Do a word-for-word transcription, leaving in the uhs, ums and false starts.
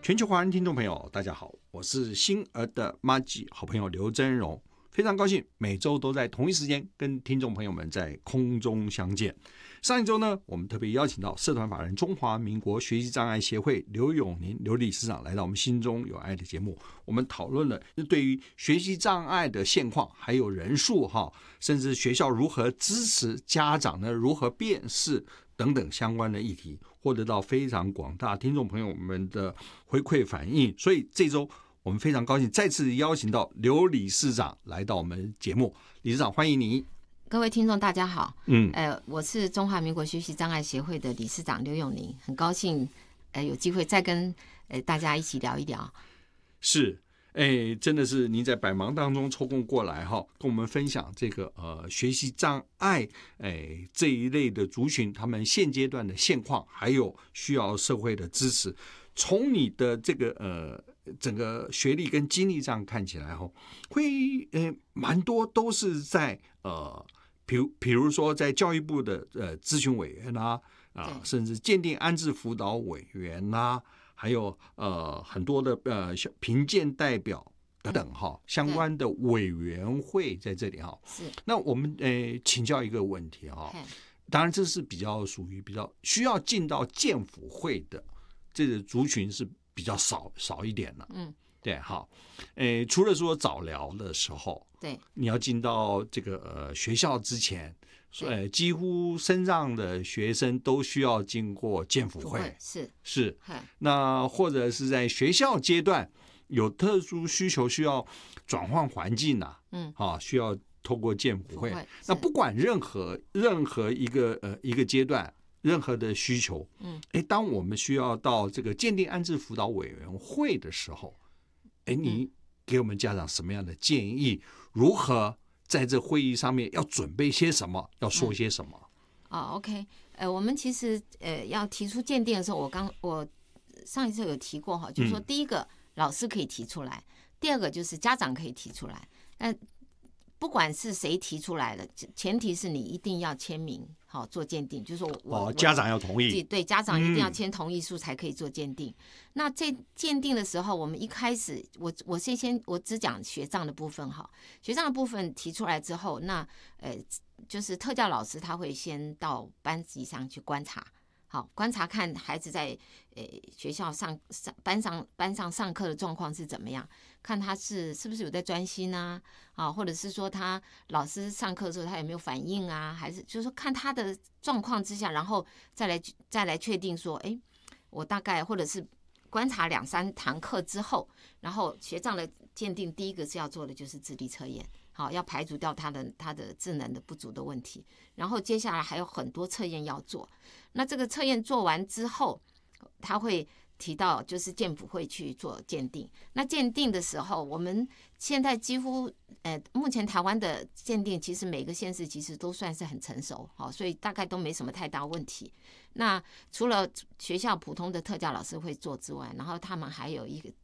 全球华人听众朋友，大家好，我是星儿的麻吉好朋友刘真荣，非常高兴每周都在同一时间跟听众朋友们在空中相见。上一周呢，我们特别邀请到社团法人中华民国学习障碍协会刘永宁刘理事长来到我们心中有爱的节目，我们讨论了对于学习障碍的现况，还有人数哈，甚至学校如何支持家长呢，如何辨识等等相关的议题，获得到非常广大听众朋友们的回馈反应。所以这周我们非常高兴再次邀请到刘理事长来到我们节目。理事长，欢迎你。 各位听众大家好， 嗯， 呃，我是中华民国学习障碍协会的理事长刘永宁，很高兴呃有机会再跟呃大家一起聊一聊。 是，哎，真的是您在百忙当中抽空过来哈，跟我们分享这个呃学习障碍哎这一类的族群，他们现阶段的现况，还有需要社会的支持。从你的这个呃整个学历跟经历上看起来哈，会呃蛮多都是在呃。比如，比如说，在教育部的呃咨询委员啦、啊，啊，甚至鉴定安置辅导委员啦、啊，还有呃很多的呃评鉴代表等等哈，相关的委员会在这里哈。 是。 那我们呃请教一个问题哈，当然这是比较属于比较需要进到鉴辅会的这个族群是比较少少一点了。嗯。对，好，诶，除了说早疗的时候， 对，你要进到这个呃学校之前，呃，几乎身上的学生都需要经过鉴辅会， 是是，那或者是在学校阶段有特殊需求需要转换环境呐、啊，嗯，啊，需要透过鉴辅会。那不管任何任何一个呃一个阶段。任何的需求，嗯，哎，当我们需要到这个鉴定安置辅导委员会的时候，哎，你给我们家长什么样的建议？如何在这会议上面要准备些什么？要说些什么？ 嗯、哦 ，OK， 呃，我们其实呃要提出鉴定的时候，我刚我上一次有提过哈，就是说第一个、嗯、老师可以提出来，第二个就是家长可以提出来。那不管是谁提出来的，前提是你一定要签名，好做鉴定，就是我我、 哦、家长要同意， 对，家长一定要签同意书才可以做鉴定。嗯、那这鉴定的时候，我们一开始，我我先先我只讲学障的部分哈，学障的部分提出来之后，那呃就是特教老师他会先到班级上去观察。好，观察看孩子在呃学校上上班上班上上课的状况是怎么样，看他是是不是有在专心啊，啊，或者是说他老师上课的时候他有没有反应啊，还是就是说看他的状况之下，然后再来再来确定说，哎，我大概或者是观察两三堂课之后，然后学障的鉴定，第一个是要做的就是智力测验。好，要排除掉他的他的智能的不足的问题，然后接下来还有很多测验要做。那这个测验做完之后，他会提到就是鉴辅会去做鉴定。那鉴定的时候，我们现在几乎呃，目前台湾的鉴定其实每个县市其实都算是很成熟，好，所以大概都没什么太大问题。那除了学校普通的特教老师会做之外，然后他们还有一个